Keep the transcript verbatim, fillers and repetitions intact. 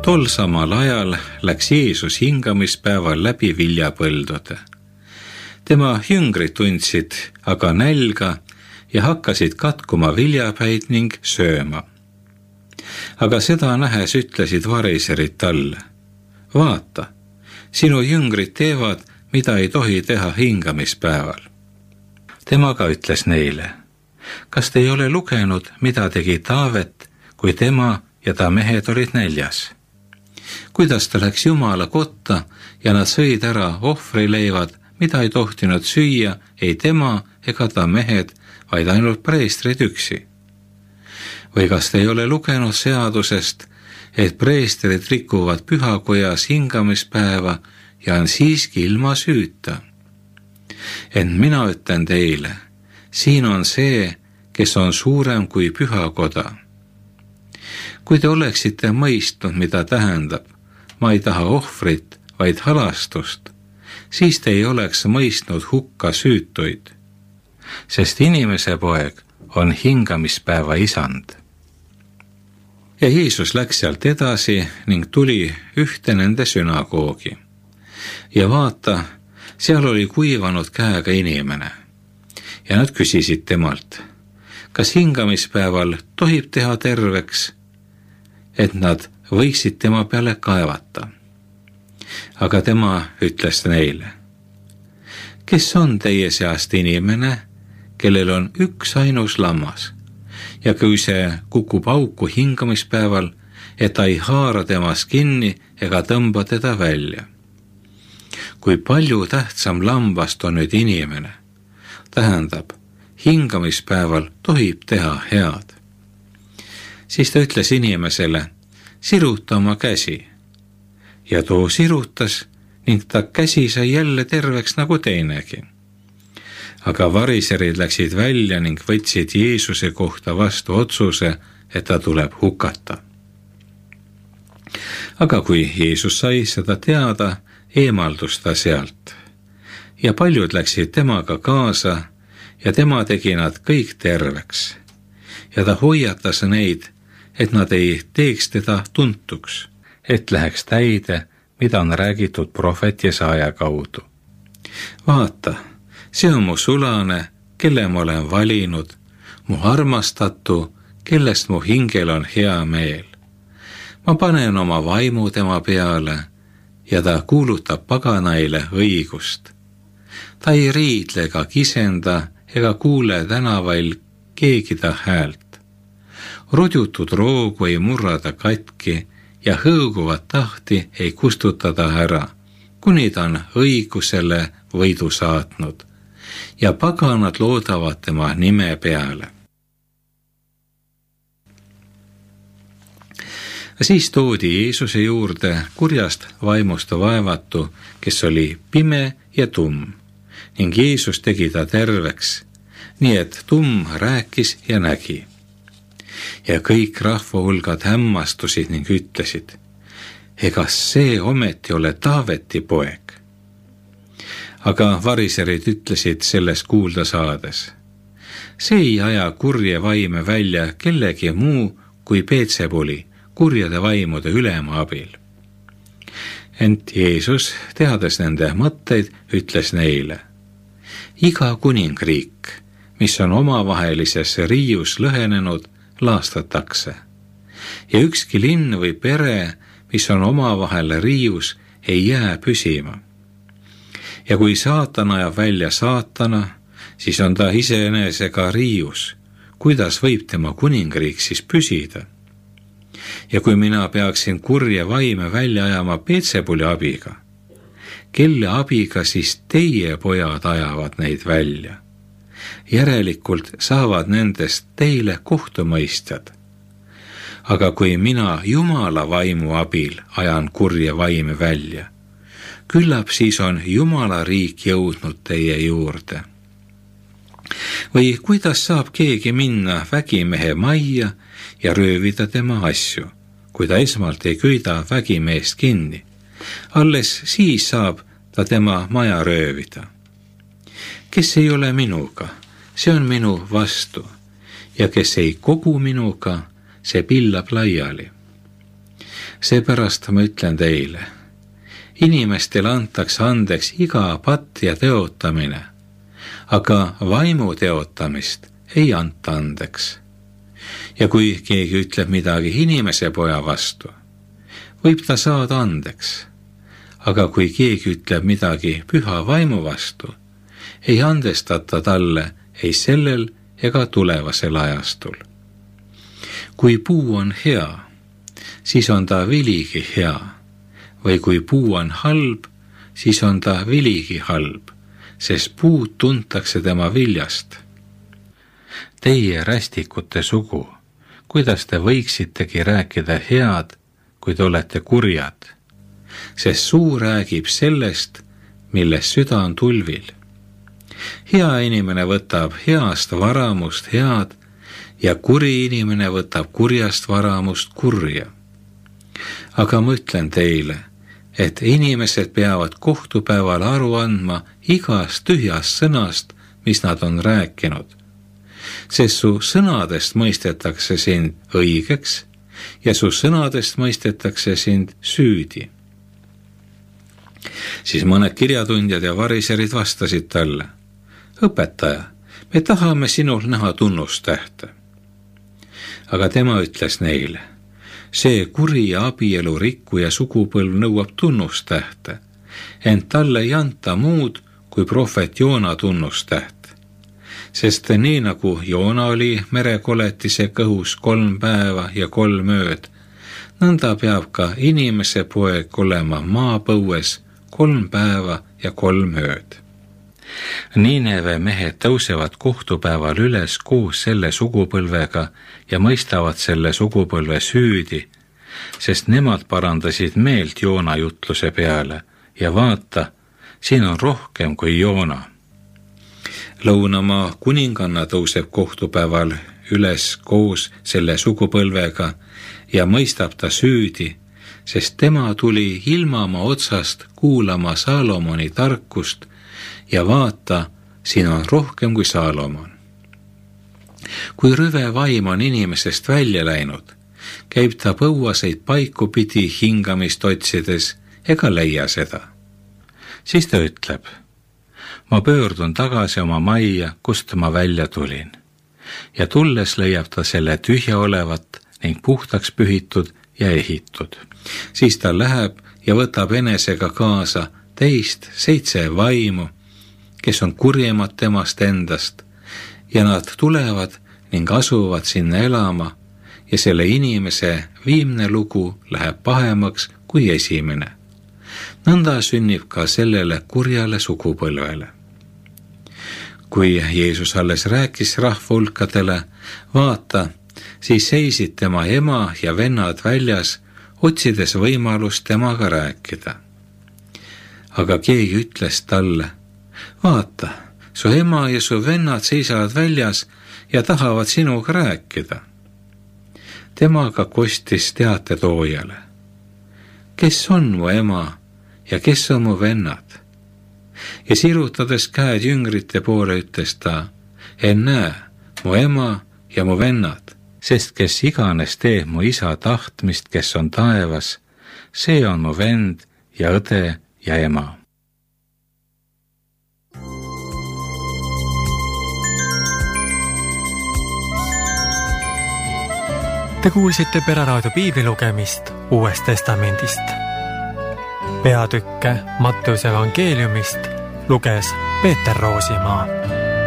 Tol samal ajal läks Jeesus hingamispäeval läbi viljapõldude. Tema jüngrid tundsid aga nälga ja hakkasid katkuma viljapäid ning sööma. Aga seda nähes ütlesid variserid talle: vaata, sinu jüngrid teevad, mida ei tohi teha hingamispäeval. Tema ka ütles neile: kas te ei ole lugenud, mida tegi Taavet, kui tema ja ta mehed olid näljas? Kuidas ta läks Jumala kotta ja nad sõid ära ohvrileivad, mida ei tohtinud süüa ei tema ega ta mehed, vaid ainult preestrid üksi? Või kas te ei ole lugenud seadusest, et preestrid rikuvad pühakojas hingamispäeva ja on siiski ilma süüta? Ent mina ütlen teile, siin on see, kes on suurem kui pühakoda. Kui te oleksite mõistnud, mida tähendab, ma ei taha ohvrit, vaid halastust, siis te ei oleks mõistnud hukka süütuid, sest inimese poeg on hingamispäeva isand. Ja Jeesus läks sealt edasi ning tuli ühte nende sünagoogi. Ja vaata, seal oli kuivanud käega inimene. Ja nad küsisid temalt: kas hingamispäeval tohib teha terveks, et nad võiksid tema peale kaevata? Aga tema ütles neile: kes on teie seast inimene, kellel on üks ainus lammas, ja kui see kukub auku hingamispäeval, et ta ei haara temast kinni ega tõmba teda välja? Kui palju tähtsam lambast on nüüd inimene, tähendab, hingamispäeval tohib teha head. Siis ta ütles inimesele: siruta oma käsi. Ja too sirutas ning ta käsi sai jälle terveks nagu teinegi. Aga variserid läksid välja ning võtsid Jeesuse kohta vastu otsuse, et ta tuleb hukata. Aga kui Jeesus sai seda teada, eemaldus ta sealt. Ja paljud läksid temaga kaasa ja tema tegi nad kõik terveks. Ja ta hoiatas neid, et nad ei teeks teda tuntuks, et läheks täide, mida on räägitud prohvet Jesaja kaudu. Vaata, see on mu sulane, kelle ma olen valinud, mu armastatu, kellest mu hingel on hea meel. Ma panen oma vaimu tema peale ja ta kuulutab paganaile õigust. Ta ei riidle ega kisenda ega kuule tänavail keegi ta häält. Rudjutud roogu ei murrada katki ja hõõguvat tahti ei kustutada ära, kuni ta on õigusele võidu saatnud ja paganad loodavad tema nime peale. Siis toodi Jeesuse juurde kurjast vaimust vaevatu, kes oli pime ja tumm, ning Jeesus tegi ta terveks, nii et tumm rääkis ja nägi. Ja kõik rahva hulgad hämmastusid ning ütlesid: ega see ometi ole Taaveti poeg? Aga variserid ütlesid sellest kuulda saades: see ei aja kurje vaime välja kellegi muu kui Beelzebuli, kurjade vaimude ülema abil. Ent Jeesus, teades nende mõtteid, ütles neile: iga kuningriik, mis on omavahelisesse riius lõhenenud, laastatakse. Ja ükski linn või pere, mis on omavahel riius, ei jää püsima. Ja kui saatan ajab välja saatana, siis on ta iseenesega riius. Kuidas võib tema kuningriik siis püsida? Ja kui mina peaksin kurje vaime välja ajama Beelzebuli abiga, kelle abiga siis teie pojad ajavad neid välja? Järelikult saavad nendest teile kohtumõistjad. Aga kui mina Jumala vaimu abil ajan kurje vaime välja, küllap siis on Jumala riik jõudnud teie juurde. Või kuidas saab keegi minna vägimehe majja ja röövida tema asju, kui ta esmalt ei köida vägimeest kinni? Alles siis saab ta tema maja röövida. Kes ei ole minuga, see on minu vastu, ja kes ei kogu minuga, see pillab laiali. Seepärast ma ütlen teile, inimestele antakse andeks iga patt ja teotamine, aga vaimu teotamist ei anta andeks. Ja kui keegi ütleb midagi inimese poja vastu, võib ta saada andeks, aga kui keegi ütleb midagi püha vaimu vastu, ei andestata talle ei sellel ega tulevasel ajastul. Kui puu on hea, siis on ta viligi hea, või kui puu on halb, siis on ta viligi halb, sest puud tuntakse tema viljast. Teie rästikute sugu, kuidas te võiksitegi rääkida head, kui te olete kurjad, sest suu räägib sellest, milles süda on tulvil. Hea inimene võtab heast varamust head ja kuri inimene võtab kurjast varamust kurja. Aga ma ütlen teile, et inimesed peavad kohtupäeval aru andma igast tühjast sõnast, mis nad on rääkinud, sest su sõnadest mõistetakse sind õigeks ja su sõnadest mõistetakse sind süüdi. Siis mõned kirjatundjad ja variserid vastasid talle: õpetaja, me tahame sinul näha tunnustähte. Aga tema ütles neile: see kuri ja abielu rikkuja sugupõlv nõuab tunnustähte, ent talle ei anta muud kui prohvet Joona tunnustäht. Sest nii nagu Joona oli merekoletise kõhus kolm päeva ja kolm ööd, nõnda peab ka inimese poeg olema maapõues kolm päeva ja kolm ööd. Niineve mehed tõusevad kohtupäeval üles koos selle sugupõlvega ja mõistavad selle sugupõlve süüdi, sest nemad parandasid meelt Joona jutluse peale ja vaata, siin on rohkem kui Joona. Lõunamaa kuninganna tõuseb kohtupäeval üles koos selle sugupõlvega ja mõistab ta süüdi, sest tema tuli ilmamaa otsast kuulama Saalomoni tarkust ja vaata, siin on rohkem kui Saalomon. Kui rüve vaim on inimesest välja läinud, käib ta põuaseid paiku pidi hingamist otsides ega leia seda. Siis ta ütleb: ma pöördun tagasi oma majja, kust ma välja tulin. Ja tulles leiab ta selle tühja olevat ning puhtaks pühitud ja ehitud. Siis ta läheb ja võtab enesega kaasa teist seitse vaimu, kes on kurjemad temast endast, ja nad tulevad ning asuvad sinna elama ja selle inimese viimne lugu läheb pahemaks kui esimene. Nõnda sünnib ka sellele kurjale sugupõlvele. Kui Jeesus alles rääkis rahvahulkadele, vaata, siis seisid tema ema ja vennad väljas, otsides võimalust temaga rääkida. Aga keegi ütles talle: vaata, su ema ja su vennad seisavad väljas ja tahavad sinuga rääkida. Temaga kostis teatetoojale: kes on mu ema ja kes on mu vennad? Ja sirutades käed jüngrite poole ütles ta: ennäe, mu ema ja mu vennad, sest kes iganes teeb mu isa tahtmist, kes on taevas, see on mu vend ja õde ja ema. Te kuulsite Peraraadio piiblilugemist Uuest Testamendist. Peatükke Matteuse evangeeliumist luges Peeter Roosimaa.